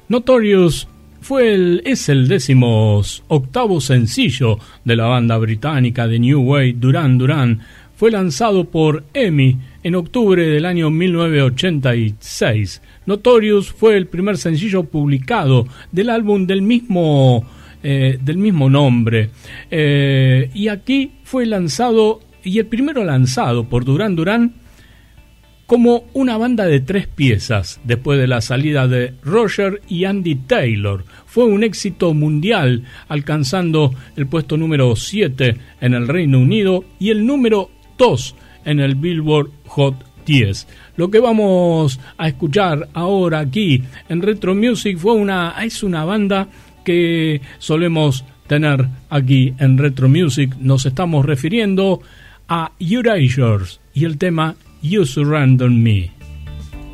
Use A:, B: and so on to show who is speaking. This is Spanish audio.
A: Notorious es el 18º sencillo de la banda británica de New Wave Duran Duran. Fue lanzado por EMI en octubre del año 1986. Notorious fue el primer sencillo publicado del álbum del mismo nombre. Y aquí fue lanzado, y el primero lanzado por Duran Duran, como una banda de 3 piezas, después de la salida de Roger y Andy Taylor. Fue un éxito mundial, alcanzando el puesto número 7 en el Reino Unido y el número 2 en el Billboard Hot 10. Lo que vamos a escuchar ahora aquí en Retro Music es una banda que solemos tener aquí en Retro Music. Nos estamos refiriendo a Erasures y el tema You Surrender Me.